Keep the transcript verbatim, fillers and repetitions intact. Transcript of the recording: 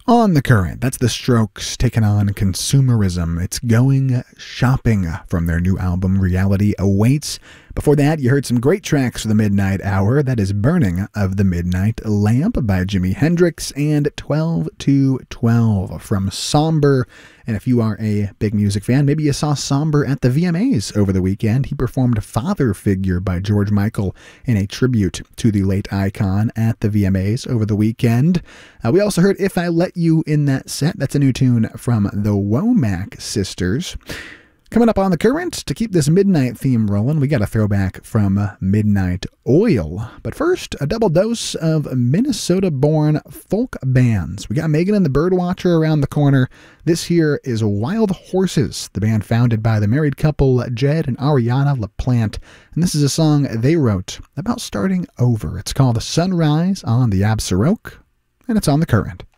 On the Current, that's The Strokes taking on consumerism. It's Going Shopping from their new album, Reality Awaits. Before that, you heard some great tracks for the midnight hour. That is Burning of the Midnight Lamp by Jimi Hendrix and twelve to twelve from Somber. And if you are a big music fan, maybe you saw Somber at the V M As over the weekend. He performed Father Figure by George Michael in a tribute to the late icon at the V M As over the weekend. Uh, we also heard If I Let You in that set. That's a new tune from the Womack Sisters. Coming up on The Current, to keep this midnight theme rolling, we got a throwback from Midnight Oil. But first, a double dose of Minnesota-born folk bands. We got Megan and the Birdwatcher around the corner. This here is Wild Horses, the band founded by the married couple Jed and Ariana LaPlante. And this is a song they wrote about starting over. It's called Sunrise on the Absaroke, and it's on The Current.